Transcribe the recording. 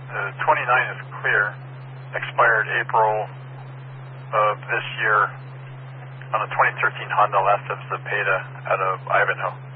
29 is clear. Expired April of this year on a 2013 Honda Lexus Zapata out of Ivanhoe.